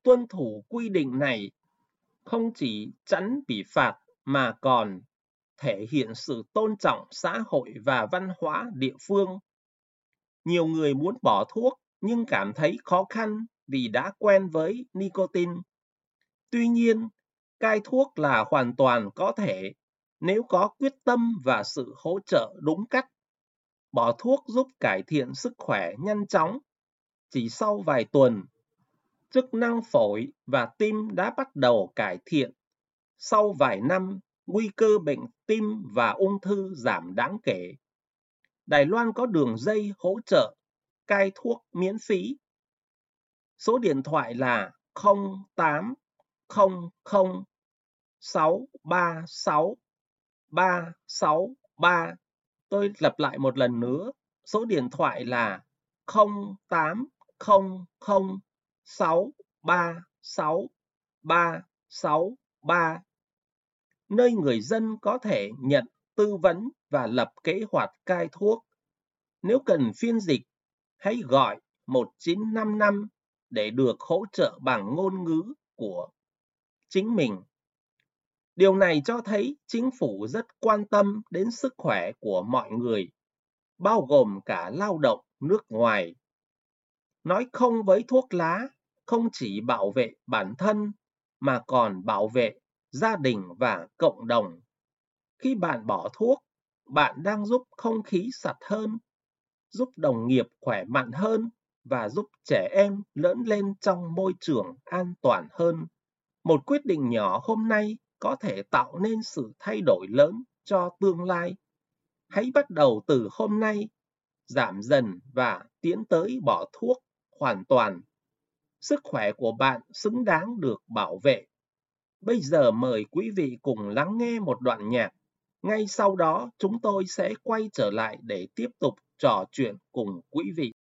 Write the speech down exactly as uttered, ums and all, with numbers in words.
Tuân thủ quy định này không chỉ tránh bị phạt mà còn thể hiện sự tôn trọng xã hội và văn hóa địa phương. Nhiều người muốn bỏ thuốc nhưng cảm thấy khó khăn vì đã quen với nicotine. Tuy nhiên, cai thuốc là hoàn toàn có thể nếu có quyết tâm và sự hỗ trợ đúng cách. Bỏ thuốc giúp cải thiện sức khỏe nhanh chóng. Chỉ sau vài tuần, chức năng phổi và tim đã bắt đầu cải thiện. Sau vài năm, nguy cơ bệnh tim và ung thư giảm đáng kể. Đài Loan có đường dây hỗ trợ cai thuốc miễn phí. Số điện thoại là không tám không không sáu ba sáu ba sáu ba. Tôi lặp lại một lần nữa. Số điện thoại là không tám không không sáu ba sáu ba sáu ba, nơi người dân có thể nhận tư vấn và lập kế hoạch cai thuốc. Nếu cần phiên dịch, hãy gọi một chín năm năm để được hỗ trợ bằng ngôn ngữ của chính mình. Điều này cho thấy chính phủ rất quan tâm đến sức khỏe của mọi người, bao gồm cả lao động nước ngoài. Nói không với thuốc lá không chỉ bảo vệ bản thân mà còn bảo vệ gia đình và cộng đồng. Khi bạn bỏ thuốc, bạn đang giúp không khí sạch hơn, giúp đồng nghiệp khỏe mạnh hơn và giúp trẻ em lớn lên trong môi trường an toàn hơn. Một quyết định nhỏ hôm nay có thể tạo nên sự thay đổi lớn cho tương lai. Hãy bắt đầu từ hôm nay, giảm dần và tiến tới bỏ thuốc hoàn toàn. Sức khỏe của bạn xứng đáng được bảo vệ. Bây giờ mời quý vị cùng lắng nghe một đoạn nhạc. Ngay sau đó chúng tôi sẽ quay trở lại để tiếp tục trò chuyện cùng quý vị.